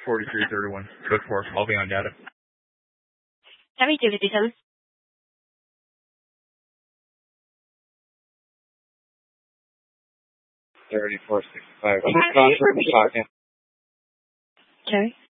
4331. Code 4. I'll be on data. Copy, 257. 3465. Talking. Okay.